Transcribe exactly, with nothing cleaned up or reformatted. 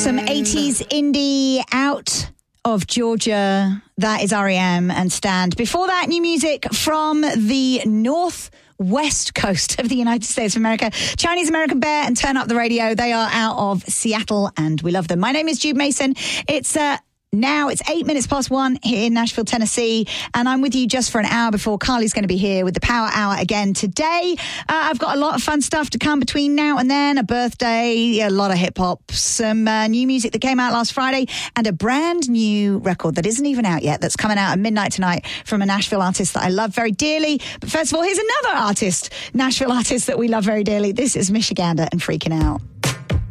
Some eighties indie out of Georgia. That is R E M and Stand. Before that, new music from the North West Coast of the United States of America. Chinese American Bear and Turn Up the Radio. They are out of Seattle and we love them. My name is Jude Mason. It's uh, now it's eight minutes past one here in Nashville, Tennessee, and I'm with you just for an hour before Carly's going to be here with the Power Hour again today. Uh, I've got a lot of fun stuff to come between now and then, a birthday, a lot of hip-hop, some uh, new music that came out last Friday, and a brand new record that isn't even out yet that's coming out at midnight tonight from a Nashville artist that I love very dearly. But first of all, here's another artist, Nashville artist that we love very dearly. This is Michigander and Freaking Out.